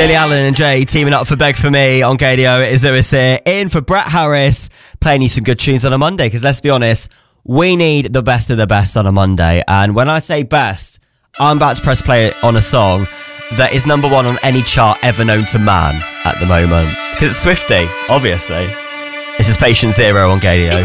Lily Allen and Jay teaming up for Beg For Me on Gadio. It is Lewis here, in for Brett Harris, playing you some good tunes on a Monday, because let's be honest, we need the best of the best on a Monday. And when I say best, I'm about to press play on a song that is number one on any chart ever known to man at the moment, because it's Swiftie, obviously. This is Patient Zero on Gadio.